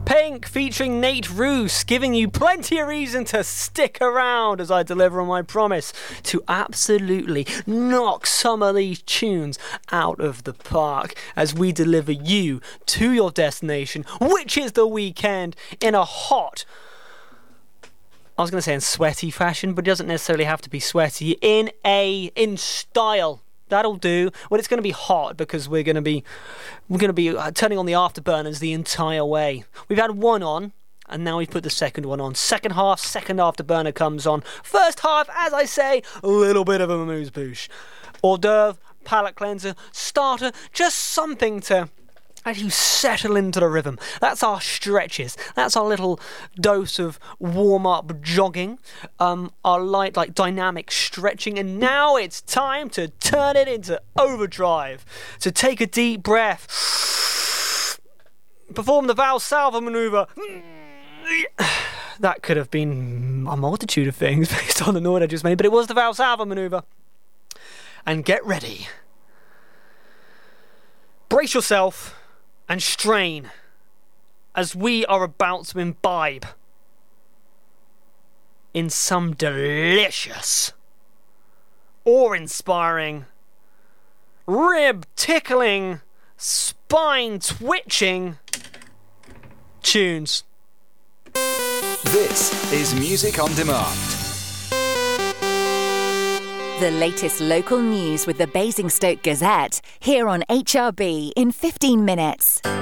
Pink featuring Nate Roos, giving you plenty of reason to stick around as I deliver on my promise to absolutely knock some of these tunes out of the park as we deliver you to your destination, which is the weekend, in a hot, I was going to say in sweaty fashion, but it doesn't necessarily have to be sweaty, in style. That'll do. Well, it's going to be hot because we're going to be turning on the afterburners the entire way. We've had one on, and now we've put the second one on. Second afterburner comes on. First half, as I say, a little bit of a amuse-bouche. Hors d'oeuvre, palate cleanser, starter, just something to as you settle into the rhythm. That's our stretches. That's our little dose of warm-up jogging, our light, dynamic stretching, and now it's time to turn it into overdrive. So take a deep breath. Perform the Valsalva maneuver. That could have been a multitude of things based on the note I just made, but it was the Valsalva maneuver. And get ready. Brace yourself and strain as we are about to imbibe in some delicious, awe-inspiring, rib-tickling, spine-twitching tunes. This is Music on Demand. The latest local news with the Basingstoke Gazette, here on HRB in 15 minutes.